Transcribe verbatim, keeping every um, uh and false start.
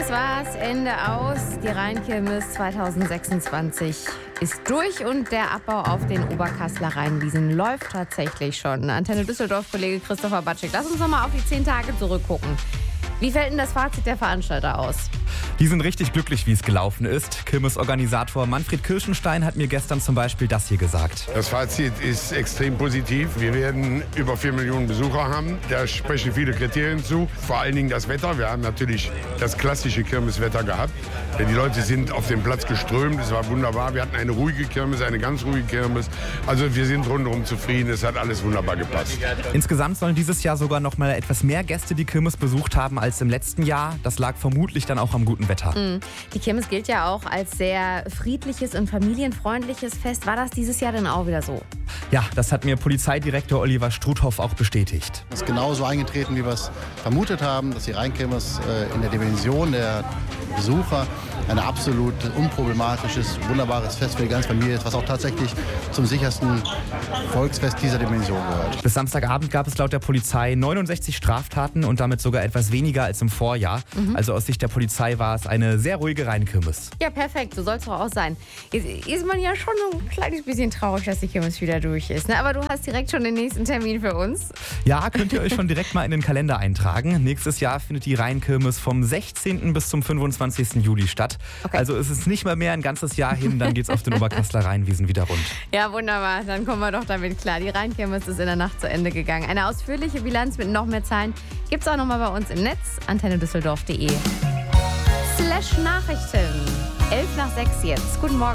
war's, Ende aus. Die Rheinkirmes zweitausendsechsundzwanzig ist durch und der Abbau auf den Oberkasseler Rheinwiesen läuft tatsächlich schon. Antenne Düsseldorf-Kollege Christopher Batschik, lass uns noch mal auf die zehn Tage zurückgucken. Wie fällt denn das Fazit der Veranstalter aus? Die sind richtig glücklich, wie es gelaufen ist. Kirmesorganisator Manfred Kirschenstein hat mir gestern zum Beispiel das hier gesagt. Das Fazit ist extrem positiv. Wir werden über vier Millionen Besucher haben. Da sprechen viele Kriterien zu. Vor allen Dingen das Wetter. Wir haben natürlich das klassische Kirmeswetter gehabt. Die Leute sind auf den Platz geströmt. Es war wunderbar. Wir hatten eine ruhige Kirmes, eine ganz ruhige Kirmes. Also wir sind rundherum zufrieden. Es hat alles wunderbar gepasst. Insgesamt sollen dieses Jahr sogar noch mal etwas mehr Gäste die Kirmes besucht haben als im letzten Jahr. Das lag vermutlich dann auch am guten Wetter. Mhm. Die Kirmes gilt ja auch als sehr friedliches und familienfreundliches Fest. War das dieses Jahr denn auch wieder so? Ja, das hat mir Polizeidirektor Oliver Struthoff auch bestätigt. Es ist genauso eingetreten, wie wir es vermutet haben, dass die Rheinkirmes äh, in der Dimension der Besucher ein absolut unproblematisches, wunderbares Fest für die ganze Familie ist, was auch tatsächlich zum sichersten Volksfest dieser Dimension gehört. Bis Samstagabend gab es laut der Polizei neunundsechzig Straftaten und damit sogar etwas weniger als im Vorjahr. Mhm. Also aus Sicht der Polizei war es eine sehr ruhige Rheinkirmes. Ja, perfekt, so soll es doch auch sein. Jetzt ist man ja schon ein kleines bisschen traurig, dass die Kirmes wieder durch ist. Ne? Aber du hast direkt schon den nächsten Termin für uns. Ja, könnt ihr euch schon direkt mal in den Kalender eintragen. Nächstes Jahr findet die Rheinkirmes vom sechzehnten bis zum fünfundzwanzigsten Juli statt. Okay. Also ist es nicht mal mehr ein ganzes Jahr hin, dann geht's auf den Oberkasseler Rheinwiesen wieder rund. Ja, wunderbar. Dann kommen wir doch damit klar. Die Rheinkirmes ist in der Nacht zu Ende gegangen. Eine ausführliche Bilanz mit noch mehr Zahlen gibt's auch noch mal bei uns im Netz. antenne düsseldorf punkt de slash Nachrichten. elf nach sechs jetzt. Guten Morgen.